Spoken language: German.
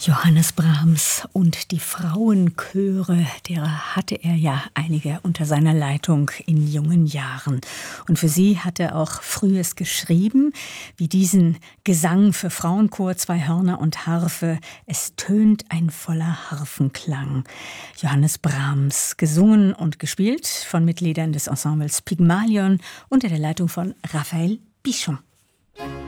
Johannes Brahms und die Frauenchöre, derer hatte er ja einige unter seiner Leitung in jungen Jahren. Und für sie hat er auch Frühes geschrieben, wie diesen Gesang für Frauenchor, 2 Hörner und Harfe. Es tönt ein voller Harfenklang. Johannes Brahms, gesungen und gespielt von Mitgliedern des Ensembles Pygmalion unter der Leitung von Raphael Pichon.